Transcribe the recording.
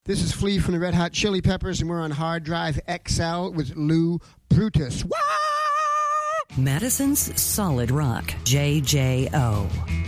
This is Flea from the Red Hot Chili Peppers, and we're on Hard Drive XL with Lou Brutus. Madison's Solid Rock, JJO.